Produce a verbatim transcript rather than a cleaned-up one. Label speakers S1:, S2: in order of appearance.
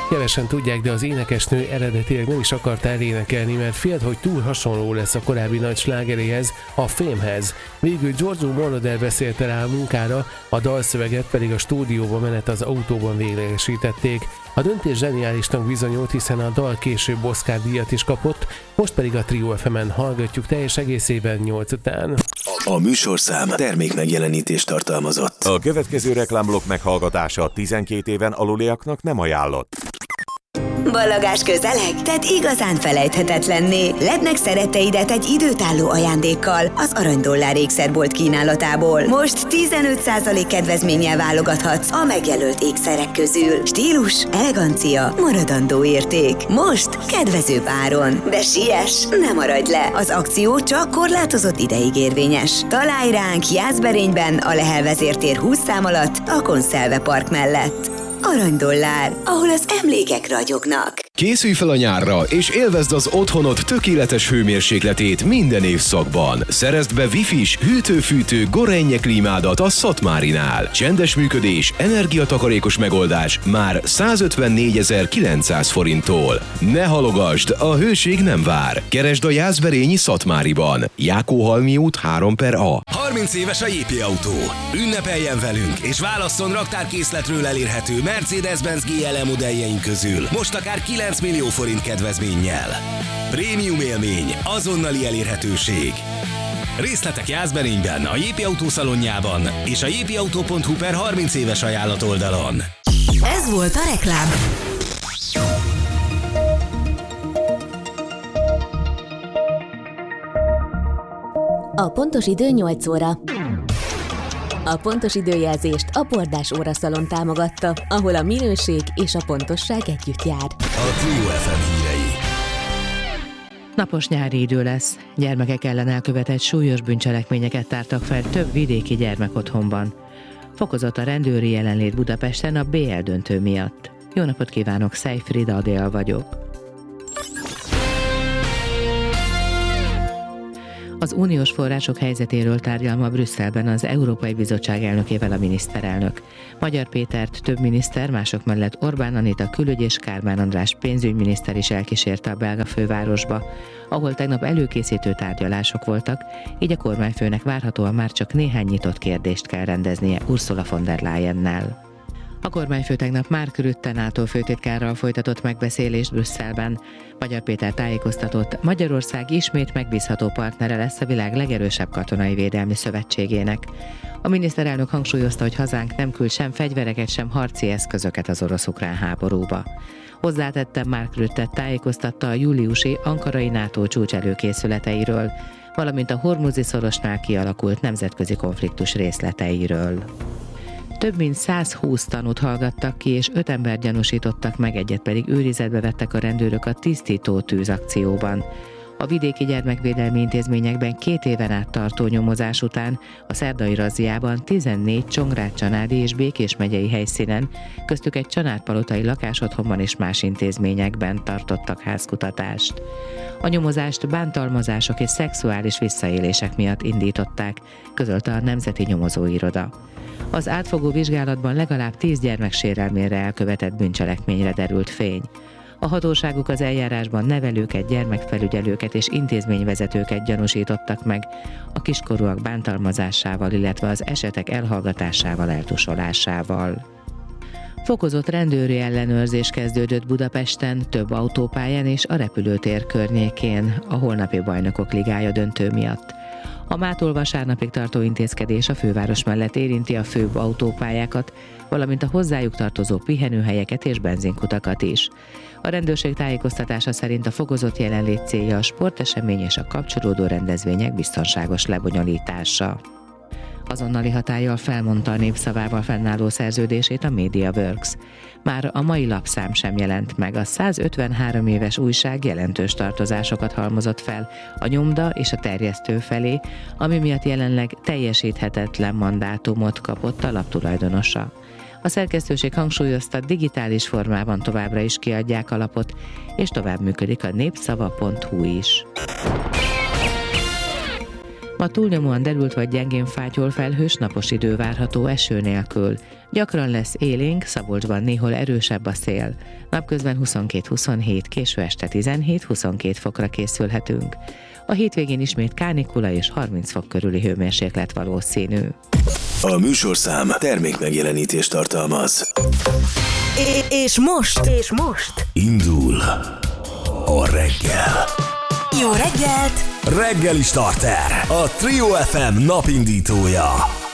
S1: Kevesen tudják, de az énekesnő eredetileg nem is akart elénekelni, mert félt, hogy túl hasonló lesz a korábbi nagy slágeréhez, a Fémhez. Végül Giorgio Moroder beszélte rá a munkára, a dalszöveget pedig a stúdióba menet az autóban véglegesítették. A döntés zseniálisnak bizonyult, hiszen a dal később Oscar-díjat is kapott, most pedig a Trio ef emen hallgatjuk teljes egészében nyolc után.
S2: A műsorszám termékmegjelenítést tartalmazott.
S3: A következő reklámblokk meghallgatása tizenkét éven aluliaknak nem ajánlott.
S4: Ballagás közeleg, tehát igazán felejthetetlenné. Ledd meg szeretteidet egy időtálló ajándékkal az Aranydollár ékszerbolt kínálatából. Most tizenöt százalék kedvezménnyel válogathatsz a megjelölt ékszerek közül. Stílus, elegancia, maradandó érték. Most kedvezőbb áron. De siess, ne maradj le! Az akció csak korlátozott ideig érvényes. Találj ránk Jászberényben, a Lehel vezértér húsz szám alatt, a Konzelve Park mellett. Aranydollár, ahol az emlékek ragyognak.
S2: Készülj fel a nyárra, és élvezd az otthonod tökéletes hőmérsékletét minden évszakban. Szerezd be Wi-Fi-s, hűtő-fűtő Gorenje klímádat a Szatmárinál. Csendes működés, energiatakarékos megoldás már százötvennégyezer-kilencszáz forinttól. Ne halogasd, a hőség nem vár. Keresd a Jászberényi Szatmáriban. Jákóhalmi út három per A.
S5: harminc éves a jé pé Autó. Ünnepeljen velünk, és válasszon raktárkészletről elérhető Mercedes-Benz gé el e modelljeink közül. Most akár kilenc millió forint kedvezménnyel. Prémium élmény, azonnali elérhetőség. Részletek Jászberényben, a jé pé Autó szalonjában és a jpauto pont hu per harminc éves ajánlat oldalon.
S4: Ez volt a reklám.
S6: A pontos idő nyolc óra. A pontos időjelzést a Bordás óraszalon támogatta, ahol a minőség és a pontosság együtt jár.
S5: A Trio ef em hírei.
S7: Napos nyári idő lesz. Gyermekek ellen elkövetett súlyos bűncselekményeket tártak fel több vidéki gyermekotthonban. Fokozott a rendőri jelenlét Budapesten a bé el döntő miatt. Jó napot kívánok, Szejfrida Adél vagyok. Az uniós források helyzetéről tárgyal ma Brüsszelben az Európai Bizottság elnökével a miniszterelnök. Magyar Pétert több miniszter, mások mellett Orbán Anita külügy és Kármán András pénzügyminiszter is elkísérte a belga fővárosba, ahol tegnap előkészítő tárgyalások voltak, így a kormányfőnek várhatóan már csak néhány nyitott kérdést kell rendeznie Ursula von der Leyennel. A kormányfő tegnap Mark Rutte NATO főtitkárral folytatott megbeszélést Brüsszelben. Magyar Péter tájékoztatott, Magyarország ismét megbízható partnere lesz a világ legerősebb katonai védelmi szövetségének. A miniszterelnök hangsúlyozta, hogy hazánk nem küld sem fegyvereket, sem harci eszközöket az orosz-ukrán háborúba. Hozzátette, Mark Rutte tájékoztatta a júliusi ankarai NATO csúcs előkészületeiről, valamint a Hormuzi szorosnál kialakult nemzetközi konfliktus részleteiről. Több mint százhúsz tanút hallgattak ki, és öt ember gyanúsítottak meg, egyet pedig őrizetbe vettek a rendőrök a tisztító tűzakcióban. A vidéki gyermekvédelmi intézményekben két éven át tartó nyomozás után a szerdai razziában tizennégy Csongrád-csanádi és Békés megyei helyszínen, köztük egy csanádpalotai lakásotthonban és más intézményekben tartottak házkutatást. A nyomozást bántalmazások és szexuális visszaélések miatt indították, közölte a Nemzeti Nyomozóiroda. Az átfogó vizsgálatban legalább tíz gyermek sérelmére elkövetett bűncselekményre derült fény. A hatóságok az eljárásban nevelőket, gyermekfelügyelőket és intézményvezetőket gyanúsítottak meg a kiskorúak bántalmazásával, illetve az esetek elhallgatásával, eltusolásával. Fokozott rendőri ellenőrzés kezdődött Budapesten, több autópályán és a repülőtér környékén a holnapi Bajnokok Ligája döntő miatt. A mától vasárnapig tartó intézkedés a főváros mellett érinti a főbb autópályákat, valamint a hozzájuk tartozó pihenőhelyeket és benzinkutakat is. A rendőrség tájékoztatása szerint a fokozott jelenlét célja a sportesemény és a kapcsolódó rendezvények biztonságos lebonyolítása. Azonnali hatállyal felmondta a Népszavával fennálló szerződését a MediaWorks. Már a mai lapszám sem jelent meg, a százötvenhárom éves újság jelentős tartozásokat halmozott fel a nyomda és a terjesztő felé, ami miatt jelenleg teljesíthetetlen mandátumot kapott a lap tulajdonosa. A szerkesztőség hangsúlyozta, digitális formában továbbra is kiadják a lapot, és tovább működik a népszava pont hu is. Ma túlnyomóan derült vagy gyengén fátyol felhős napos idő várható eső nélkül. Gyakran lesz élénk, Szabolcsban néhol erősebb a szél. Napközben huszonkettő-huszonhét, késő este tizenhét-huszonkét fokra készülhetünk. A hétvégén ismét kánikula és harminc fok körüli hőmérséklet valószínű.
S5: A műsorszám termékmegjelenítést tartalmaz.
S4: És most, és most
S5: Indul a reggel.
S4: Jó reggelt!
S5: Reggeli starter, a Trio ef em napindítója.